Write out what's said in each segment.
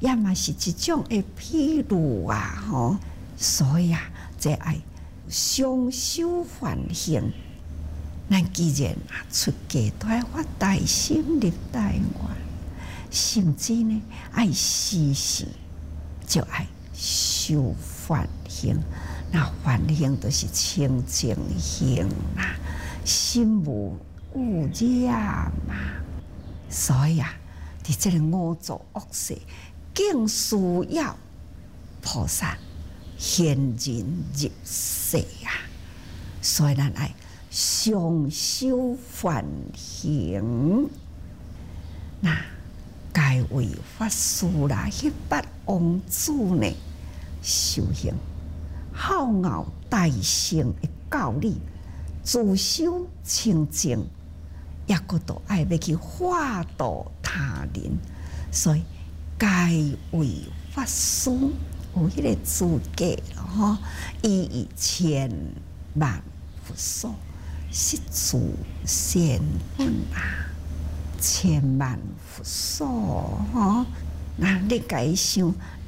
也嘛是一种的披露啊，吼！所以啊，这爱双修梵行。咱既然啊出家都要发大心立大愿，甚至呢爱时时就爱修梵行。那梵行都是清净行啦，心无污染嘛。所以啊，伫这个五浊恶世，更需要菩萨现人入世啊。所以咱爱上修梵行。那该为法师啦，迄八王子呢修行。好傲大乘的教理，自修清净，也搁都爱要去化度他人，所以该为法师有迄个资格咯吼，以千万佛所是自善本啊，千万佛所吼，那你家想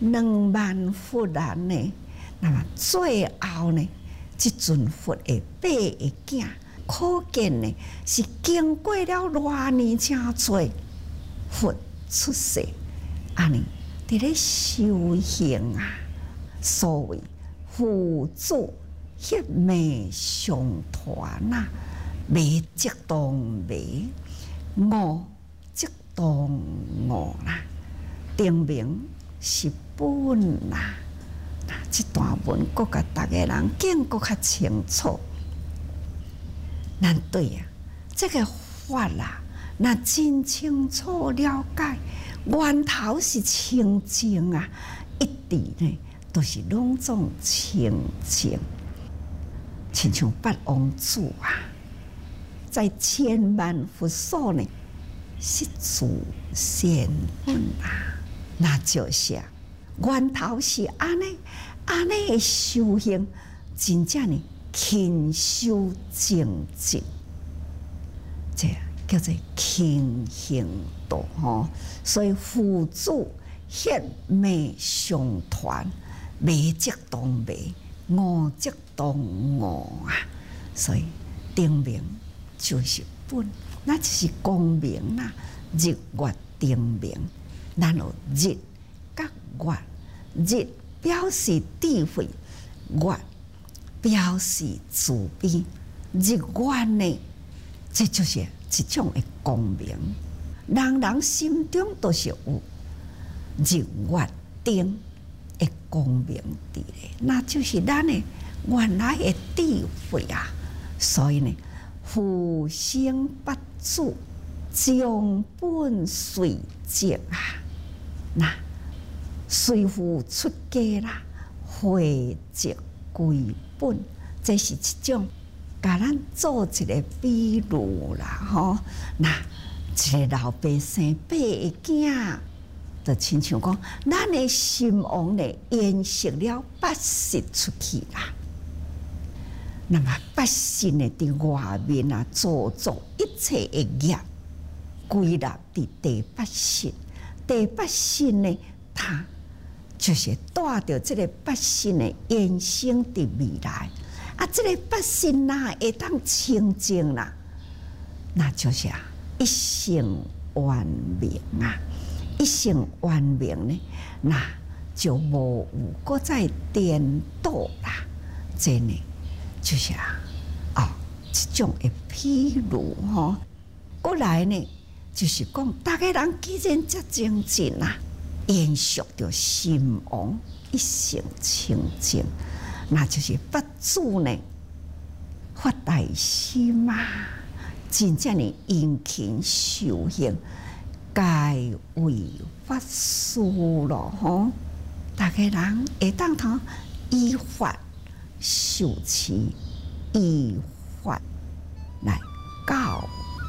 20000佛人呢？那么最后呢，这尊佛的8个囝，可见呢是经过了偌年真多佛出世，安尼伫咧修行啊。所谓父子血脉相传啊，媒即当媒，我即当我啦，定名是本啦。这段文搁甲大家人更搁较清楚。咱对啊，这个法啦，那真清楚了解，源头是清净啊，一直呢都是拢总清净，亲像八王子啊，在千万佛所呢，是自善本啊，那就是源头是安尼。安尼的修行，真正呢勤修精进，这叫做勤行道吼。所以父子血脉相传，媒即当媒，我即当我啊。所以定名就是本，那就是光明啦。日月定名，咱有日甲月，日表示智慧，月表示慈悲，日月呢，这就是一种的光明。人人心中都是有日月灯的光明伫咧，那就是咱的原来的智慧啊。所以呢，父生八子，将本随迹啊，那。随父出家啦，回籍归本，这是一种甲咱做一个比喻啦，吼。那一个老百姓8个囝，就亲像讲，咱的心王呢，延续了8世出去啦。那么8世呢，伫外面啊，做作一切的业，归纳伫第8世。第8世呢，他就是带着这个8世的延伸伫未来啊，这个8世哪会当清净啦？那就是一生圆明啊，一生圆明呢，那就无有搁再颠倒啦。这呢，就是一种的披露吼。过来呢，就是讲大家人既然遮精进啊。延续着心王一生清净，那就是八子呢发大心啊，真正的殷勤修行，该为法师咯吼。大家人会当通依法受持，依法来教